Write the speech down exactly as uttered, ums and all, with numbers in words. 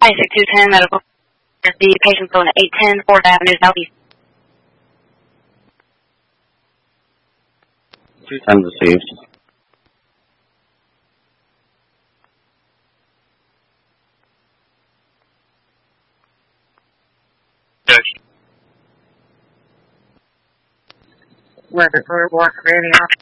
Basic two ten medical. The patient's going to eight ten fourth Avenue Southeast. two ten received. Laboratory work, ready off.